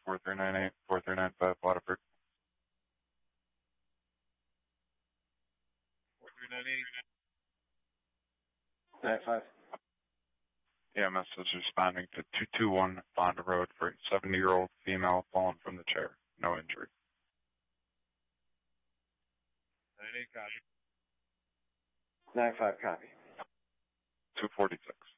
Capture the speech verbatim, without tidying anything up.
four three nine eight, four three nine five, Waterford. four three nine eight. nine five. E M S is responding to two two one Fonda Road for a seventy-year-old female fallen from the chair. No injury. nine eight copy. nine five copy. two forty-six.